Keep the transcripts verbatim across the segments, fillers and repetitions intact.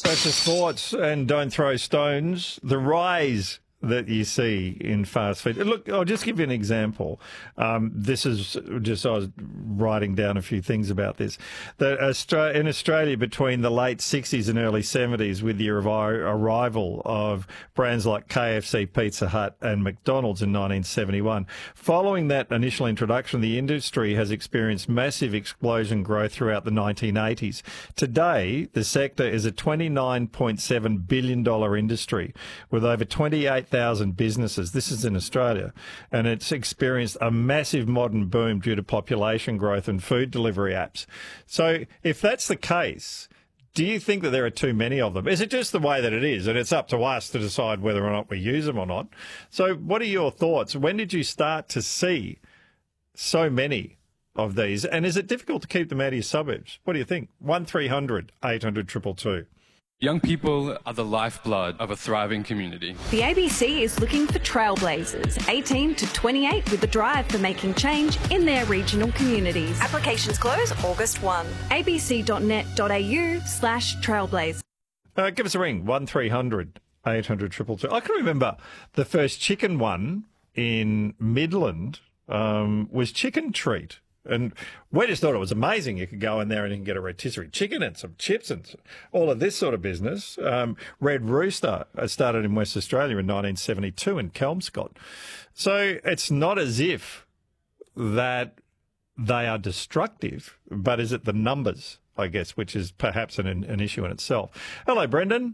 Precious thoughts and don't throw stones. The rise that you see in fast food. Look, I'll just give you an example. Um, this is just, I was writing down a few things about this. That Austra- in Australia, between the late sixties and early seventies, with the arri- arrival of brands like K F C, Pizza Hut and McDonald's in nineteen seventy-one, following that initial introduction, the industry has experienced massive explosion growth throughout the nineteen eighties. Today, the sector is a twenty-nine point seven billion dollars industry with over twenty-eight thousand businesses. This is in Australia, and it's experienced a massive modern boom due to population growth and food delivery apps. So if that's the case, do you think that there are too many of them? Is it just the way that it is, and it's up to us to decide whether or not we use them or not? So what are your thoughts? When did you start to see so many of these, and is it difficult to keep them out of your suburbs? What do you think? one three hundred eight hundred two two two. Young people are the lifeblood of a thriving community. The A B C is looking for trailblazers, eighteen to twenty-eight, with a drive for making change in their regional communities. Applications close August first. abc.net.au slash trailblaze. Uh, give us a ring, one three hundred eight hundred two two two. I can remember the first chicken one in Midland um, was Chicken Treat. And we just thought it was amazing. You could go in there and you can get a rotisserie chicken and some chips and all of this sort of business. Um, Red Rooster started in West Australia in nineteen seventy-two in Kelmscott. So it's not as if that they are destructive, but is it the numbers, I guess, which is perhaps an, an issue in itself. Hello, Brendan.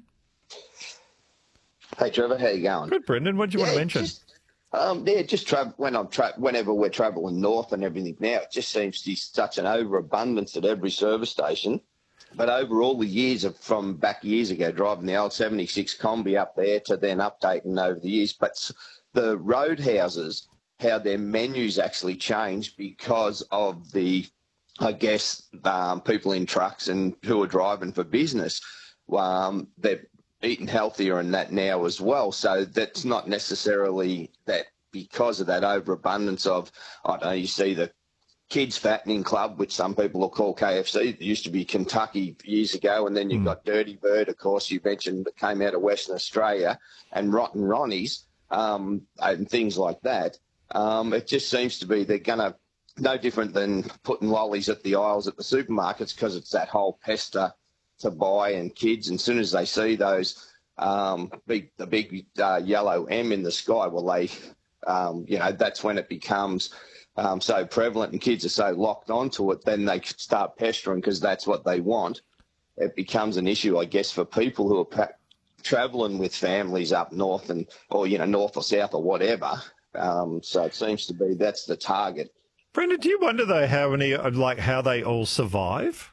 Hey, Trevor. How you going? Good, Brendan. What do you yeah, want to mention? Just, um, yeah, just tra- when I'm tra- whenever we're travelling north and everything now, it just seems to be such an overabundance at every service station. But over all the years of from back years ago, driving the old seventy-six Combi up there to then updating over the years, but the roadhouses, how their menus actually changed because of the, I guess, um, people in trucks and who are driving for business. Um, they're eating healthier and that now as well. So that's not necessarily that because of that overabundance of, I don't know, you see the Kids Fattening Club, which some people will call K F C. It used to be Kentucky years ago, and then you've mm. got Dirty Bird, of course, you mentioned, that came out of Western Australia, and Rotten Ronnie's um, and things like that. Um, it just seems to be they're going to, no different than putting lollies at the aisles at the supermarkets, because it's that whole pester to buy, and kids, and as soon as they see those um, big, the big uh, yellow M in the sky, well, they, um, you know, that's when it becomes um, so prevalent, and kids are so locked onto it, then they start pestering because that's what they want. It becomes an issue, I guess, for people who are pa- travelling with families up north, and or you know, north or south or whatever. Um, so it seems to be that's the target. Brendan, do you wonder though how many, like how they all survive?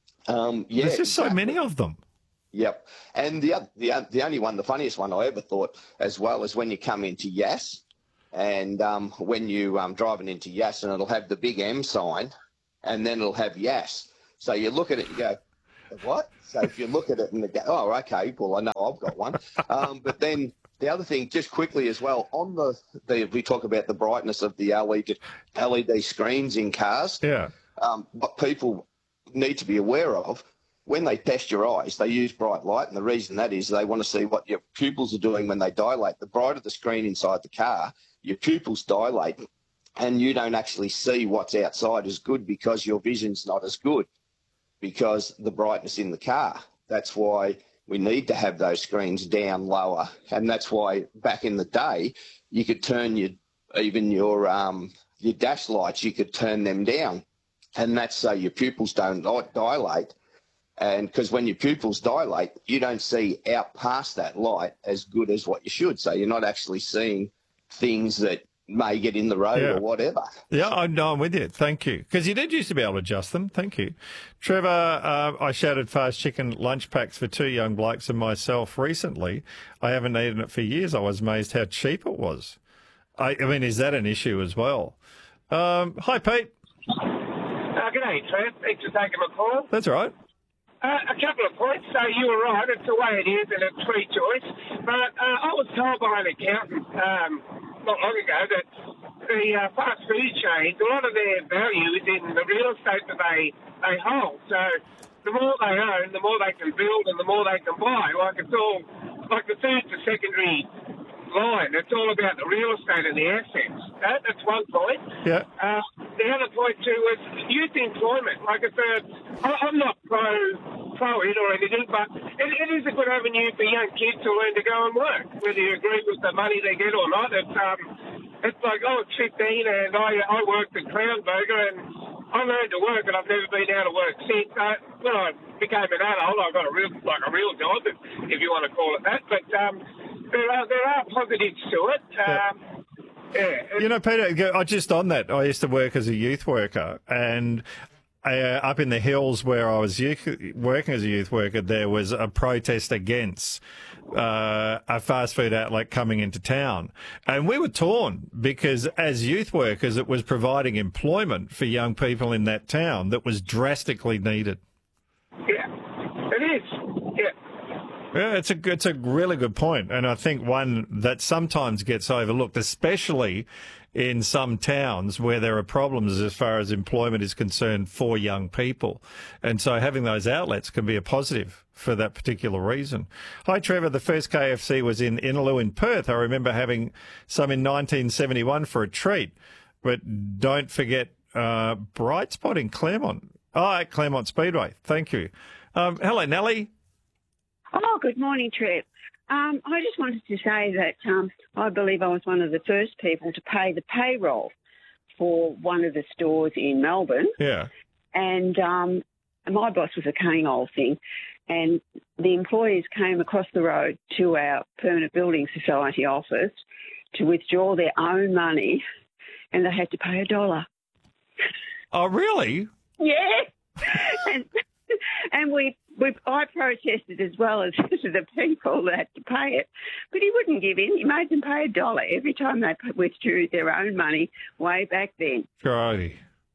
Um, yeah, there's just exactly. so many of them. Yep, and the the the only one, the funniest one I ever thought as well is when you come into Yass, and um, when you um driving into Yass, and it'll have the big M sign, and then it'll have Yass. So you look at it, you go, what? So if you look at it and you go, oh, okay, well I know I've got one. Um, but then the other thing, just quickly as well, on the, the we talk about the brightness of the L E D L E D screens in cars. Yeah. Um, what people need to be aware of, when they test your eyes, they use bright light, and the reason that is they want to see what your pupils are doing when they dilate. The brighter the screen inside the car, your pupils dilate, and you don't actually see what's outside as good because your vision's not as good because the brightness in the car. That's why we need to have those screens down lower, and that's why back in the day you could turn your even your um, your dash lights, you could turn them down. And that's so your pupils don't dilate. And because when your pupils dilate, you don't see out past that light as good as what you should. So you're not actually seeing things that may get in the road yeah. or whatever. Yeah, I know, I'm with you. Thank you. Because you did used to be able to adjust them. Thank you. Trevor, uh, I shouted fast chicken lunch packs for two young blokes and myself recently. I haven't eaten it for years. I was amazed how cheap it was. I, I mean, is that an issue as well? Um, hi, Pete. Uh, G'day, Trev. Thanks for taking my call. That's all right. Uh, a couple of points. So you were right. It's the way it is, and it's free choice. But uh, I was told by an accountant um, not long ago that the uh, fast food chains, a lot of their value is in the real estate that they, they hold. So the more they own, the more they can build and the more they can buy. Like it's all, like the third to secondary line. It's all about the real estate and the assets. That, that's one point. Yeah. Uh, the other point too is youth employment. Like it's a, I, I'm not pro pro it or anything, but it, it is a good avenue for young kids to learn to go and work. Whether you agree with the money they get or not, it's um, it's like oh, it's fifteen, and I I worked at Crown Burger and I learned to work, and I've never been out of work since. Uh, when I became an adult, I got a real like a real job, if, if you want to call it that. But um, there are there are positives to it. Um, yeah. You know, Peter, I just on that, I used to work as a youth worker, and uh, up in the hills where I was youth, working as a youth worker, there was a protest against uh, a fast food outlet coming into town. And we were torn because as youth workers, it was providing employment for young people in that town that was drastically needed. Yeah, it is. Yeah. Yeah, it's a it's a really good point, and I think one that sometimes gets overlooked, especially in some towns where there are problems as far as employment is concerned for young people. And so having those outlets can be a positive for that particular reason. Hi, Trevor. The first K F C was in Innaloo in Perth. I remember having some in nineteen seventy-one for a treat. But don't forget uh, Bright Spot in Claremont. Oh, at Claremont Speedway. Thank you. Um, hello, Nellie. Oh, good morning, Trev. Um, I just wanted to say that um, I believe I was one of the first people to pay the payroll for one of the stores in Melbourne. Yeah. And um, my boss was a cunning old thing, and the employees came across the road to our Permanent Building Society office to withdraw their own money, and they had to pay a dollar. Oh, really? Yeah. and, and we, we, I protested as well as the people that had to pay it. But he wouldn't give in. He made them pay a dollar every time they withdrew their own money way back then. Righty.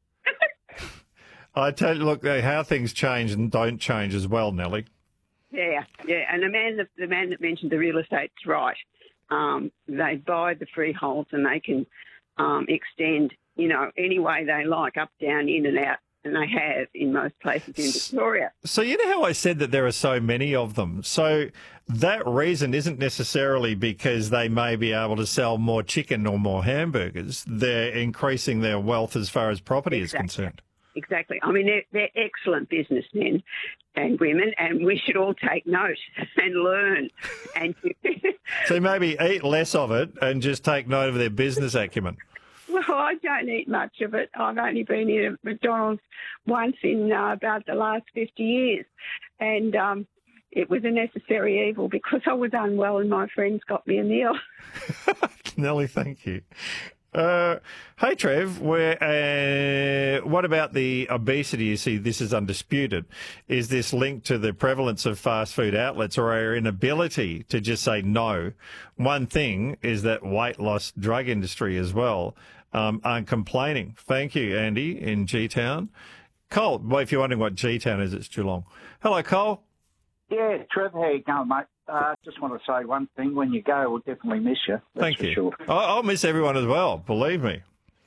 I tell you, look, how things change and don't change as well, Nellie. Yeah, yeah. And the man that, the man that mentioned the real estate's right. Um, they buy the freeholds and they can um, extend, you know, any way they like, up, down, in and out. And they have in most places in Victoria. So you know how I said that there are so many of them? So that reason isn't necessarily because they may be able to sell more chicken or more hamburgers. They're increasing their wealth as far as property Exactly. is concerned. Exactly. I mean, they're, they're excellent businessmen and women, and we should all take note and learn. And So maybe eat less of it and just take note of their business acumen. Well, I don't eat much of it. I've only been in a McDonald's once in uh, about the last fifty years. And um, it was a necessary evil because I was unwell and my friends got me a meal. Nellie, thank you. Uh, hey, Trev, where, uh, what about the obesity? You see, this is undisputed. Is this linked to the prevalence of fast food outlets or our inability to just say no? One thing is that weight loss drug industry as well um, aren't complaining. Thank you, Andy, in G-Town. Cole, well, if you're wondering what G-Town is, it's Geelong. Hello, Cole. Yeah, Trev, how you going, mate? Uh, just want to say one thing. When you go, we'll definitely miss you. That's Thank for you. Sure. I'll miss everyone as well, believe me.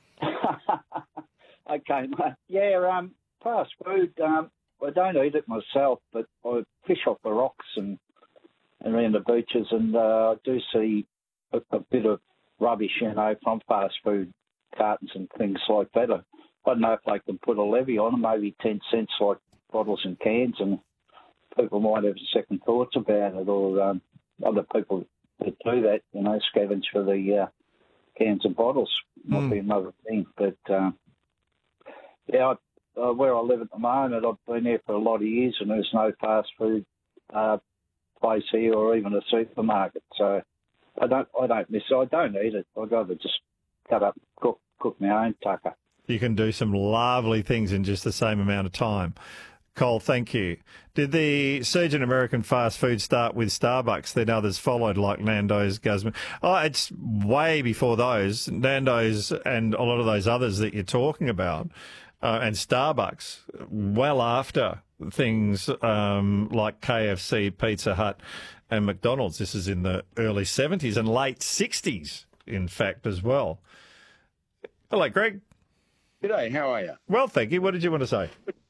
Okay, mate. Yeah, um, fast food, um, I don't eat it myself, but I fish off the rocks and, and around the beaches, and uh, I do see a, a bit of rubbish, you know, from fast food cartons and things like that. I, I don't know if they can put a levy on them, maybe ten cents like bottles and cans, and people might have second thoughts about it, or um, other people that do that, you know, scavenge for the uh, cans and bottles. Might Mm. be another thing. But, uh, yeah, I, uh, where I live at the moment, I've been there for a lot of years, and there's no fast food uh, place here or even a supermarket. So I don't I don't miss it. I don't eat it. I'd rather just cut up, cook, cook my own tucker. You can do some lovely things in just the same amount of time. Cole, thank you. Did the surge in American fast food start with Starbucks? Then others followed, like Nando's, Guzman. Oh, it's way before those. Nando's and a lot of those others that you're talking about, uh, and Starbucks, well after things um, like K F C, Pizza Hut and McDonald's. This is in the early seventies and late sixties, in fact, as well. Hello, Greg. G'day, how are you? Well, thank you. What did you want to say?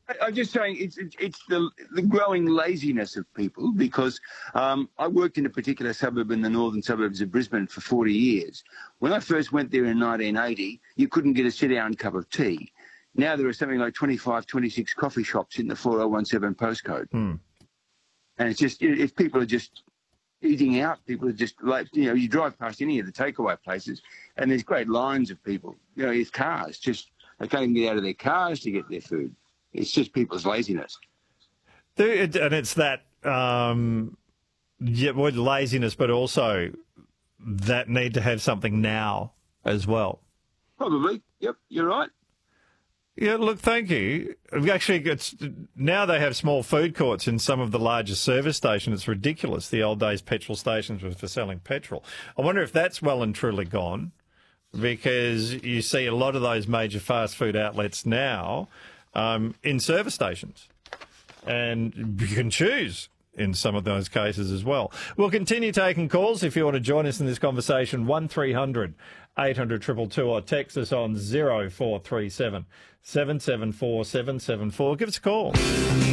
I'm just saying it's it's, it's the, the growing laziness of people because um, I worked in a particular suburb in the northern suburbs of Brisbane for forty years. When I first went there in nineteen eighty, you couldn't get a sit-down cup of tea. Now there are something like twenty-five, twenty-six coffee shops in the four oh one seven postcode. Hmm. And it's just, if people are just eating out, people are just like, you know, you drive past any of the takeaway places and there's great lines of people, you know, it's cars, just, they can't even get out of their cars to get their food. It's just people's laziness. And it's that, um, yeah, with laziness, but also that need to have something now as well. Probably. Yep, you're right. Yeah, look, thank you. Actually, it's, now they have small food courts in some of the largest service stations. It's ridiculous. The old days petrol stations were for selling petrol. I wonder if that's well and truly gone, because you see a lot of those major fast food outlets now um, in service stations. And you can choose in some of those cases as well. We'll continue taking calls if you want to join us in this conversation. one three hundred eight hundred two two two or text us on zero four three seven seven seven four seven seven four. Give us a call.